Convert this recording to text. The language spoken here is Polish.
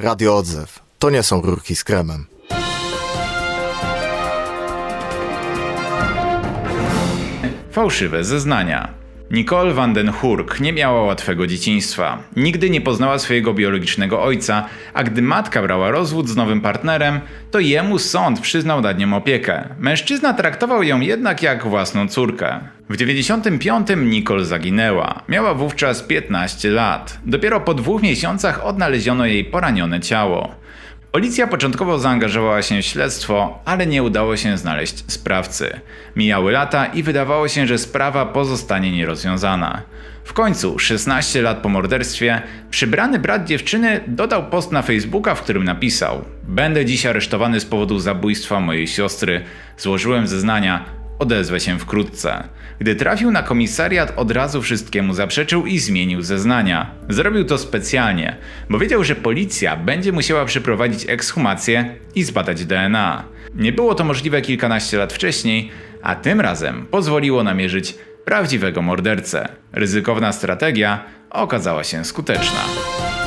Radio Odzew. To nie są rurki z kremem. Fałszywe zeznania. Nicole van den Hurk nie miała łatwego dzieciństwa. Nigdy nie poznała swojego biologicznego ojca, a gdy matka brała rozwód z nowym partnerem, to jemu sąd przyznał nad nią opiekę. Mężczyzna traktował ją jednak jak własną córkę. W 95 Nicole zaginęła. Miała wówczas 15 lat. Dopiero po 2 miesiącach odnaleziono jej poranione ciało. Policja początkowo zaangażowała się w śledztwo, ale nie udało się znaleźć sprawcy. Mijały lata i wydawało się, że sprawa pozostanie nierozwiązana. W końcu, 16 lat po morderstwie, przybrany brat dziewczyny dodał post na Facebooka, w którym napisał: „Będę dziś aresztowany z powodu zabójstwa mojej siostry. Złożyłem zeznania. Odezwę się wkrótce”. Gdy trafił na komisariat, od razu wszystkiemu zaprzeczył i zmienił zeznania. Zrobił to specjalnie, bo wiedział, że policja będzie musiała przeprowadzić ekshumację i zbadać DNA. Nie było to możliwe kilkanaście lat wcześniej, a tym razem pozwoliło namierzyć prawdziwego mordercę. Ryzykowna strategia okazała się skuteczna.